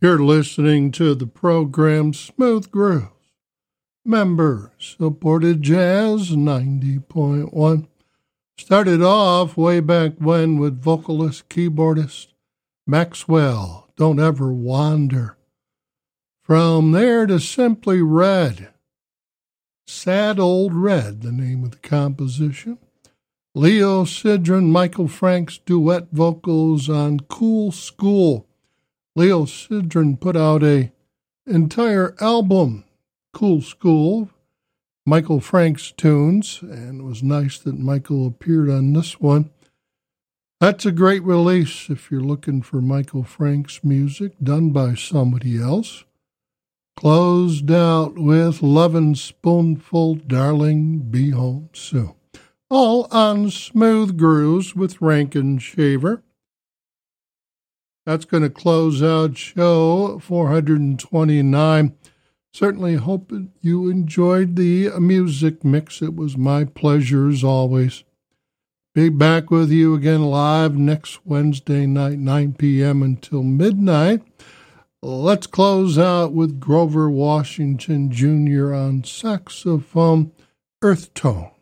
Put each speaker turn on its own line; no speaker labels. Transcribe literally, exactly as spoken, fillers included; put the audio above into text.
You're listening to the program Smooth Grooves, member-supported Jazz ninety point one. Started off way back when with vocalist, keyboardist Maxwell, Don't Ever Wander. From there to Simply Red, Sad Old Red, the name of the composition. Leo Sidran, Michael Franks duet vocals on Cool School. Leo Sidran put out a entire album, Cool School, Michael Franks tunes, and it was nice that Michael appeared on this one. That's a great release if you're looking for Michael Franks music done by somebody else. Closed out with Lovin' Spoonful, Darling, Be Home Soon. All on Smooth Grooves with Rankin Shaver. That's going to close out show four hundred twenty-nine. Certainly hope you enjoyed the music mix. It was my pleasure as always. Be back with you again live next Wednesday night, nine p.m. until midnight. Let's close out with Grover Washington Junior on saxophone, Earth Tone.